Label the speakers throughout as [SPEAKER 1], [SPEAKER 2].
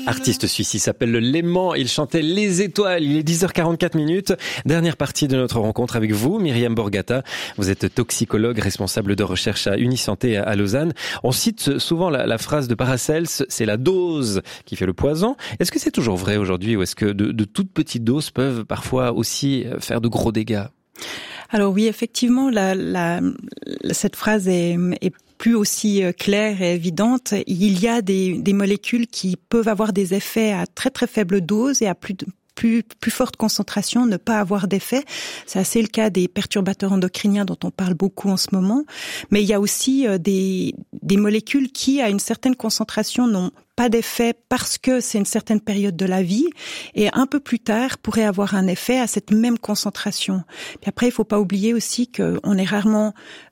[SPEAKER 1] Artiste suisse, il s'appelle Léman, il chantait Les Étoiles, il est 10h44. Dernière partie de notre rencontre avec vous, Myriam Borgata. Vous êtes toxicologue, responsable de recherche à Unisanté à Lausanne. On cite souvent la phrase de Paracels, c'est la dose qui fait le poison. Est-ce que c'est toujours vrai aujourd'hui ou est-ce que de toutes petites doses peuvent parfois aussi faire de gros dégâts?
[SPEAKER 2] Alors oui, effectivement, cette phrase est plus aussi claire et évidente. Il y a des molécules qui peuvent avoir des effets à très très faible dose et à plus forte concentration, ne pas avoir d'effet. C'est assez le cas des perturbateurs endocriniens dont on parle beaucoup en ce moment. Mais il y a aussi des molécules qui, à une certaine concentration, n'ont pas d'effet parce que c'est une certaine période de la vie et un peu plus tard pourraient avoir un effet à cette même concentration. Puis après, il faut pas oublier aussi qu'on est rarement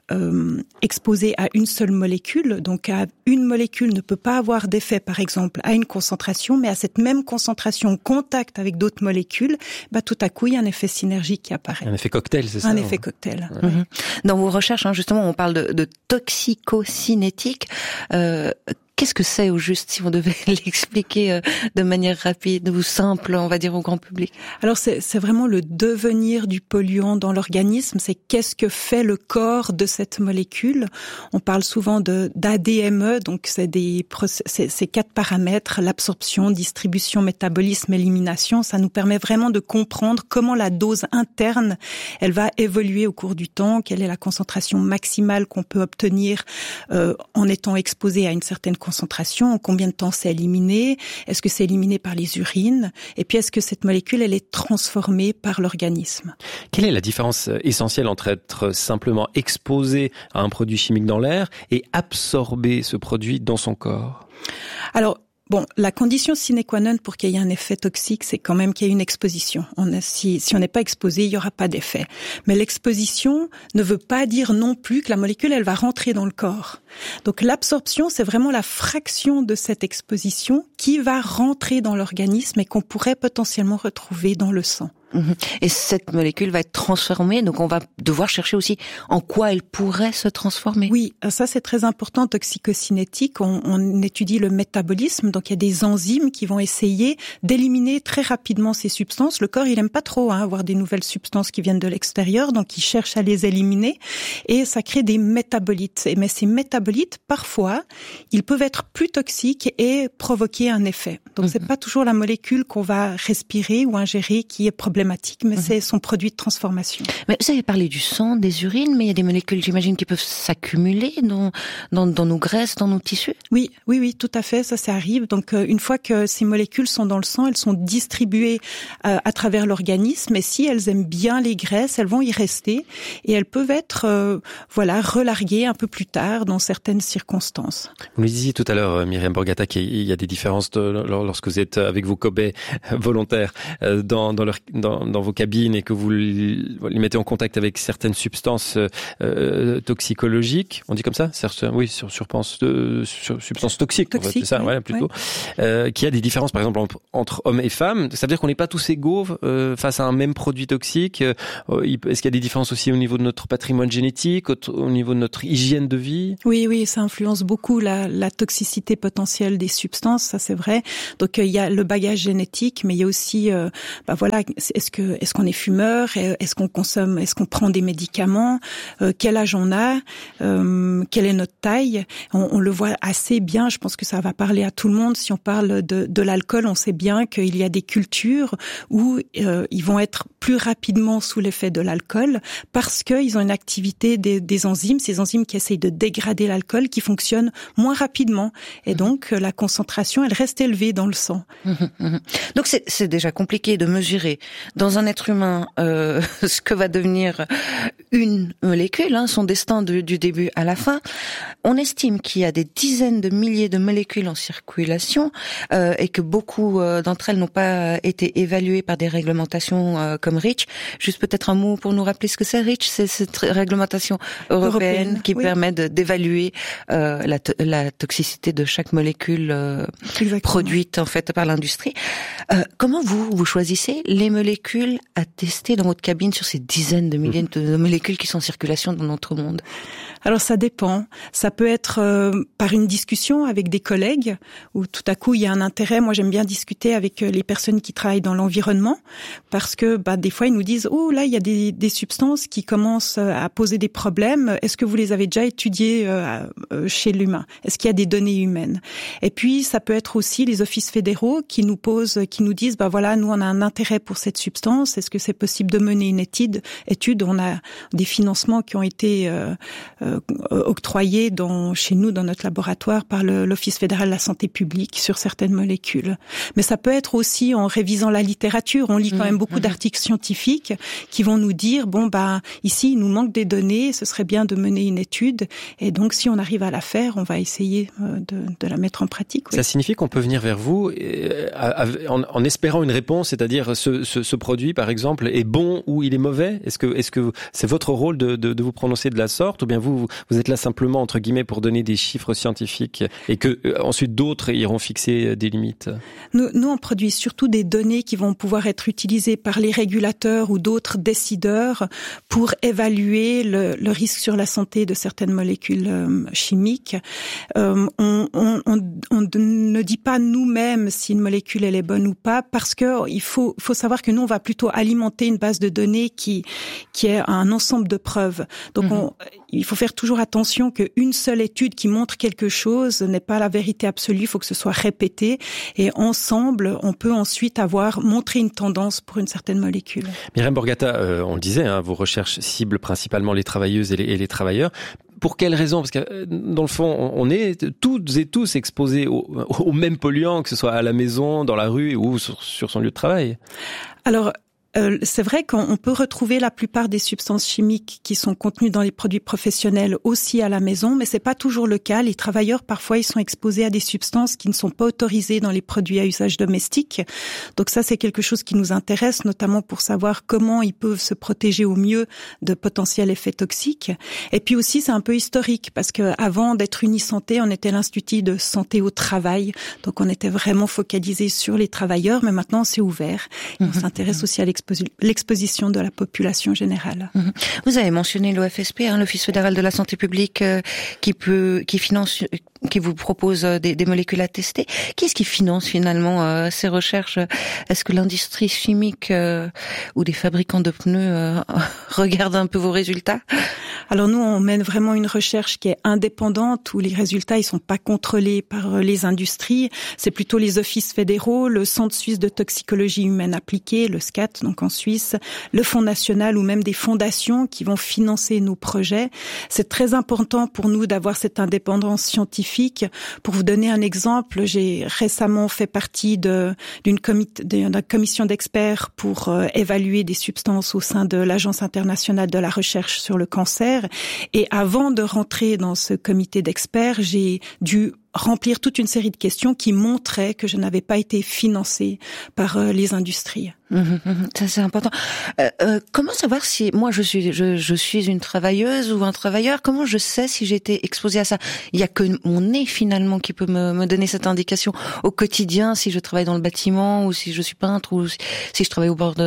[SPEAKER 2] exposé à une seule molécule. Donc, une molécule ne peut pas avoir d'effet, par exemple, à une concentration, mais à cette même concentration, en contact avec d'autres molécules, tout à coup, il y a un effet synergique qui apparaît.
[SPEAKER 1] Un effet cocktail, c'est ça?
[SPEAKER 2] Un effet cocktail.
[SPEAKER 3] Ouais. Mm-hmm. Dans vos recherches, justement, on parle de toxicocinétique. Qu'est-ce que c'est au juste, si on devait l'expliquer de manière rapide ou simple, on va dire, au grand public?
[SPEAKER 2] Alors c'est vraiment le devenir du polluant dans l'organisme, c'est qu'est-ce que fait le corps de cette molécule. On parle souvent d'ADME, donc c'est ces 4 paramètres, l'absorption, distribution, métabolisme, élimination. Ça nous permet vraiment de comprendre comment la dose interne, elle va évoluer au cours du temps, quelle est la concentration maximale qu'on peut obtenir en étant exposé à une certaine concentration, en combien de temps c'est éliminé, est-ce que c'est éliminé par les urines, et puis est-ce que cette molécule, elle est transformée par l'organisme.
[SPEAKER 1] Quelle est la différence essentielle entre être simplement exposé à un produit chimique dans l'air et absorber ce produit dans son corps?
[SPEAKER 2] Alors, la condition sine qua non pour qu'il y ait un effet toxique, c'est quand même qu'il y ait une exposition. Si on n'est pas exposé, il n'y aura pas d'effet. Mais l'exposition ne veut pas dire non plus que la molécule, elle va rentrer dans le corps. Donc l'absorption, c'est vraiment la fraction de cette exposition qui va rentrer dans l'organisme et qu'on pourrait potentiellement retrouver dans le sang.
[SPEAKER 3] Et cette molécule va être transformée, donc on va devoir chercher aussi en quoi elle pourrait se transformer.
[SPEAKER 2] Oui, ça c'est très important en toxicocinétique. On étudie le métabolisme, donc il y a des enzymes qui vont essayer d'éliminer très rapidement ces substances. Le corps, il aime pas trop avoir des nouvelles substances qui viennent de l'extérieur, donc il cherche à les éliminer et ça crée des métabolites. Mais ces métabolites, parfois, ils peuvent être plus toxiques et provoquer un effet. Donc c'est pas toujours la molécule qu'on va respirer ou ingérer qui est problématique, mais c'est son produit de transformation.
[SPEAKER 3] Mais vous avez parlé du sang, des urines, mais il y a des molécules, j'imagine, qui peuvent s'accumuler dans nos graisses, dans nos tissus?
[SPEAKER 2] Oui, tout à fait, ça arrive. Donc, une fois que ces molécules sont dans le sang, elles sont distribuées à travers l'organisme, et si elles aiment bien les graisses, elles vont y rester, et elles peuvent être, relarguées un peu plus tard dans certaines circonstances.
[SPEAKER 1] Vous nous disiez tout à l'heure, Myriam Borgata, qu'il y a des différences lorsque vous êtes avec vos cobayes volontaires dans vos cabines et que vous les mettez en contact avec certaines substances toxicologiques, on dit comme ça? Oui, sur substances toxiques, en fait, c'est ça, ouais, plutôt. Oui. Qu'il y a des différences, par exemple, entre hommes et femmes. Ça veut dire qu'on n'est pas tous égaux face à un même produit toxique. Est-ce qu'il y a des différences aussi au niveau de notre patrimoine génétique, au niveau de notre hygiène de vie? Oui,
[SPEAKER 2] ça influence beaucoup la toxicité potentielle des substances, ça c'est vrai. Donc il y a le bagage génétique, mais il y a aussi, est-ce qu'on est fumeur, est-ce qu'on prend des médicaments, quel âge on a, quelle est notre taille. On le voit assez bien, je pense que ça va parler à tout le monde. Si on parle de l'alcool, on sait bien qu'il y a des cultures où ils vont être plus rapidement sous l'effet de l'alcool parce qu'ils ont une activité des enzymes, ces enzymes qui essayent de dégrader l'alcool, qui fonctionnent moins rapidement. Et donc, la concentration, elle reste élevée dans le sang.
[SPEAKER 3] Donc, c'est déjà compliqué de mesurer dans un être humain ce que va devenir une molécule, son destin du début à la fin. On estime qu'il y a des dizaines de milliers de molécules en circulation et que beaucoup d'entre elles n'ont pas été évaluées par des réglementations comme REACH. Juste peut-être un mot pour nous rappeler ce que c'est REACH, c'est cette réglementation européenne qui permet d'évaluer la toxicité de chaque molécule produite en fait par l'industrie. Comment vous choisissez les molécules à tester dans votre cabine sur ces dizaines de milliers de molécules qui sont en circulation dans notre monde?
[SPEAKER 2] Alors ça dépend. Ça peut être par une discussion avec des collègues où tout à coup il y a un intérêt. Moi j'aime bien discuter avec les personnes qui travaillent dans l'environnement parce que des fois ils nous disent oh là il y a des substances qui commencent à poser des problèmes. Est-ce que vous les avez déjà étudiées chez l'humain? Est-ce qu'il y a des données humaines? Et puis ça peut être aussi les offices fédéraux qui nous disent voilà nous on a un intérêt pour cette substance. Est-ce que c'est possible de mener une étude? On a des financements qui ont été octroyés chez nous dans notre laboratoire par l'Office fédéral de la santé publique sur certaines molécules. Mais ça peut être aussi en révisant la littérature. On lit quand même beaucoup d'articles scientifiques qui vont nous dire ici il nous manque des données, ce serait bien de mener une étude et donc si on arrive à la faire, on va essayer de la mettre en pratique. Oui.
[SPEAKER 1] Ça signifie qu'on peut venir vers vous en espérant une réponse, c'est-à-dire ce produit par exemple est bon ou il est mauvais? Est-ce que c'est votre rôle de vous prononcer de la sorte ou bien vous êtes là simplement entre guillemets pour donner des chiffres scientifiques et que ensuite d'autres iront fixer des limites?
[SPEAKER 2] Nous on produit surtout des données qui vont pouvoir être utilisées par les régulateurs ou d'autres décideurs pour évaluer le risque sur la santé de certaines molécules chimiques. On ne dit pas nous-mêmes si une molécule elle est bonne ou pas parce que il faut savoir que nous on va plutôt alimenter une base de données qui est un ensemble de preuves. Donc il faut faire toujours attention qu'une seule étude qui montre quelque chose n'est pas la vérité absolue, il faut que ce soit répété et ensemble on peut ensuite montrer une tendance pour une certaine molécule.
[SPEAKER 1] Myriam Borgata, on le disait, vos recherches ciblent principalement les travailleuses et les travailleurs. Pour quelles raisons? Parce que dans le fond, on est toutes et tous exposés aux mêmes polluants, que ce soit à la maison, dans la rue ou sur son lieu de travail.
[SPEAKER 2] Alors, c'est vrai qu'on peut retrouver la plupart des substances chimiques qui sont contenues dans les produits professionnels aussi à la maison, mais c'est pas toujours le cas. Les travailleurs, parfois, ils sont exposés à des substances qui ne sont pas autorisées dans les produits à usage domestique. Donc ça, c'est quelque chose qui nous intéresse, notamment pour savoir comment ils peuvent se protéger au mieux de potentiels effets toxiques. Et puis aussi, c'est un peu historique, parce que avant d'être Unisanté, on était l'Institut de santé au travail. Donc on était vraiment focalisé sur les travailleurs, mais maintenant c'est ouvert. Et on s'intéresse aussi à l'exposition de la population générale.
[SPEAKER 3] Vous avez mentionné l'OFSP, l'Office fédéral de la santé publique, qui vous propose des molécules à tester. Qui est-ce qui finance finalement ces recherches? Est-ce que l'industrie chimique ou des fabricants de pneus regardent un peu vos résultats?
[SPEAKER 2] Alors nous, on mène vraiment une recherche qui est indépendante, où les résultats ils sont pas contrôlés par les industries. C'est plutôt les offices fédéraux, le Centre suisse de toxicologie humaine appliquée, le SCAT, donc en Suisse, le Fonds national ou même des fondations qui vont financer nos projets. C'est très important pour nous d'avoir cette indépendance scientifique. Pour vous donner un exemple, j'ai récemment fait partie d'une commission d'experts pour évaluer des substances au sein de l'Agence internationale de la recherche sur le cancer. Et avant de rentrer dans ce comité d'experts, j'ai dû remplir toute une série de questions qui montraient que je n'avais pas été financée par les industries.
[SPEAKER 3] Ça c'est important. Comment savoir si moi je suis une travailleuse ou un travailleur? Comment je sais si j'ai été exposée à ça? Il y a que mon nez finalement qui peut me donner cette indication au quotidien, si je travaille dans le bâtiment ou si je suis peintre ou si je travaille au bord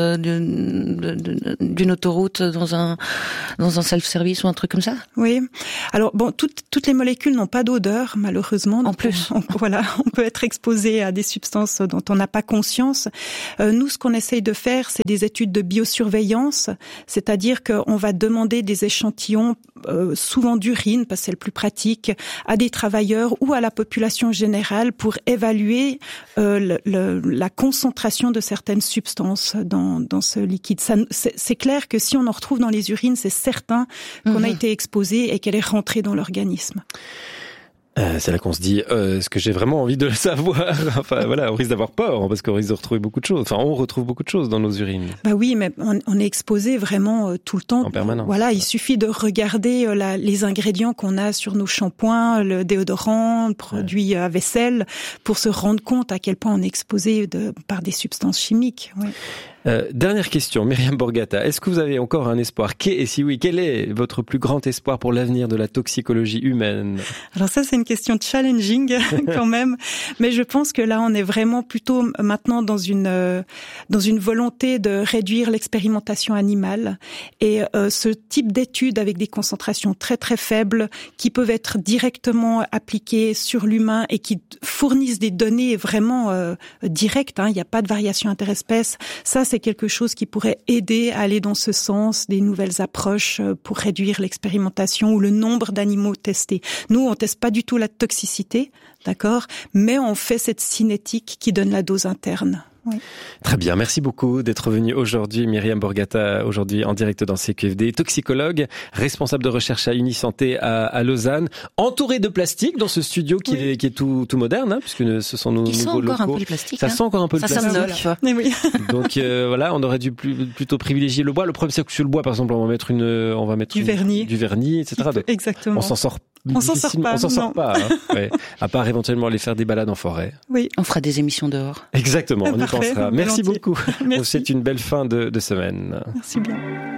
[SPEAKER 3] d'une autoroute dans un self-service ou un truc comme ça.
[SPEAKER 2] Oui. Alors bon, toutes les molécules n'ont pas d'odeur malheureusement.
[SPEAKER 3] En plus,
[SPEAKER 2] on peut être exposé à des substances dont on n'a pas conscience. Nous, ce qu'on essaye de faire, c'est des études de biosurveillance, c'est-à-dire qu'on va demander des échantillons, souvent d'urine, parce que c'est le plus pratique, à des travailleurs ou à la population générale pour évaluer la concentration de certaines substances dans ce liquide. C'est clair que si on en retrouve dans les urines, c'est certain qu'on a été exposé et qu'elle est rentrée dans l'organisme.
[SPEAKER 1] C'est là qu'on se dit, est-ce que j'ai vraiment envie de le savoir? Enfin voilà, on risque d'avoir peur parce qu'on risque de retrouver beaucoup de choses. Enfin, on retrouve beaucoup de choses dans nos urines.
[SPEAKER 2] Bah oui, mais on est exposé vraiment tout le temps.
[SPEAKER 1] En permanence.
[SPEAKER 2] Voilà, il suffit de regarder les ingrédients qu'on a sur nos shampoings, le déodorant, le produit à vaisselle, pour se rendre compte à quel point on est exposé par des substances chimiques. Ouais.
[SPEAKER 1] Dernière question, Myriam Borgata. Est-ce que vous avez encore un espoir? Et si oui, quel est votre plus grand espoir pour l'avenir de la toxicologie humaine?
[SPEAKER 2] Alors ça, c'est une question challenging quand même. Mais je pense que là, on est vraiment plutôt maintenant dans une volonté de réduire l'expérimentation animale. Et ce type d'études avec des concentrations très très faibles qui peuvent être directement appliquées sur l'humain et qui fournissent des données vraiment directes. Il n'y a pas de variation interespèce. Ça, c'est quelque chose qui pourrait aider à aller dans ce sens, des nouvelles approches pour réduire l'expérimentation ou le nombre d'animaux testés. Nous, on teste pas du tout la toxicité, d'accord, mais on fait cette cinétique qui donne la dose interne. Oui.
[SPEAKER 1] Très bien, merci beaucoup d'être venu aujourd'hui, Myriam Borgata, aujourd'hui en direct dans CQFD, toxicologue, responsable de recherche à Unisanté à Lausanne, entourée de plastique dans ce studio qui est tout moderne, hein, puisque ce sont nos nouveaux locaux.
[SPEAKER 3] Ça sent encore un peu le plastique.
[SPEAKER 1] Ça sent encore un peu le plastique.
[SPEAKER 3] Ça sent neuf.
[SPEAKER 2] Oui.
[SPEAKER 1] Donc voilà, on aurait dû plutôt privilégier le bois. Le problème c'est que sur le bois, par exemple, on va mettre du vernis, etc. Donc,
[SPEAKER 2] exactement.
[SPEAKER 1] On s'en sort
[SPEAKER 2] pas.
[SPEAKER 1] Hein. Ouais. À part éventuellement aller faire des balades en forêt.
[SPEAKER 2] Oui.
[SPEAKER 3] On fera des émissions dehors.
[SPEAKER 1] Exactement, on y pensera. Merci beaucoup.
[SPEAKER 2] Merci.
[SPEAKER 1] C'est une belle fin de semaine.
[SPEAKER 2] Merci bien.